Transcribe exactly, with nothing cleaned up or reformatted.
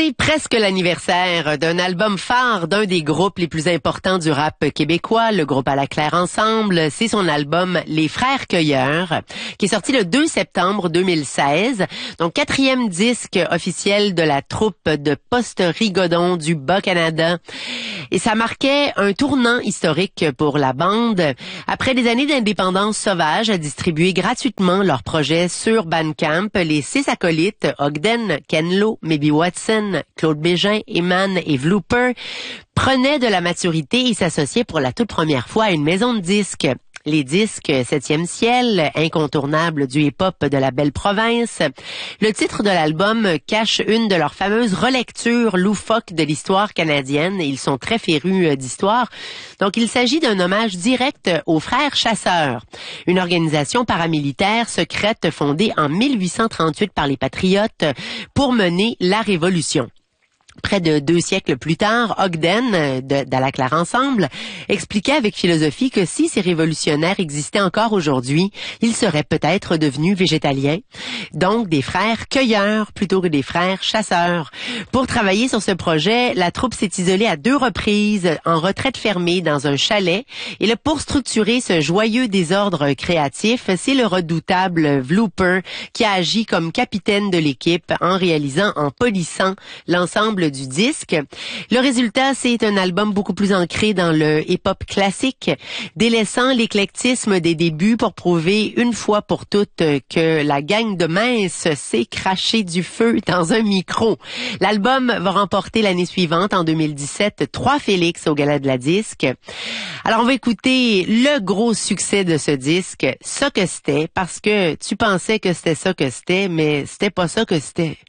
C'est presque l'anniversaire d'un album phare d'un des groupes les plus importants du rap québécois, le groupe À la Claire Ensemble. C'est son album Les Frères Cueilleurs, qui est sorti le deux septembre deux mille seize. Donc, quatrième disque officiel de la troupe de Post-Rigodon du Bas-Canada. Et ça marquait un tournant historique pour la bande. Après des années d'indépendance sauvage à distribuer gratuitement leurs projets sur Bandcamp, les six acolytes, Ogden, Ken Lo, Maybe Watson, Claude Bégin, Eman et Vlooper, prenaient de la maturité et s'associaient pour la toute première fois à une maison de disques. Les disques Septième Ciel, incontournables du hip-hop de la belle province. Le titre de l'album cache une de leurs fameuses relectures loufoques de l'histoire canadienne. Ils sont très férus d'histoire. Donc, il s'agit d'un hommage direct aux Frères Chasseurs, une organisation paramilitaire secrète fondée en mille huit cent trente-huit par les Patriotes pour mener la Révolution. Près de deux siècles plus tard, Ogden, d'À la Claire Ensemble, expliquait avec philosophie que si ces révolutionnaires existaient encore aujourd'hui, ils seraient peut-être devenus végétaliens. Donc, des frères cueilleurs plutôt que des frères chasseurs. Pour travailler sur ce projet, la troupe s'est isolée à deux reprises, en retraite fermée dans un chalet. Et là, pour structurer ce joyeux désordre créatif, c'est le redoutable Vlooper qui a agi comme capitaine de l'équipe en réalisant, en polissant l'ensemble du disque. Le résultat, c'est un album beaucoup plus ancré dans le hip-hop classique, délaissant l'éclectisme des débuts pour prouver une fois pour toutes que la gang de mince sait cracher du feu dans un micro. L'album va remporter l'année suivante, en deux mille dix-sept, trois Félix au Gala de la disque. Alors, on va écouter le gros succès de ce disque, Ça que c'était, parce que tu pensais que c'était ça que c'était, mais c'était pas ça que c'était.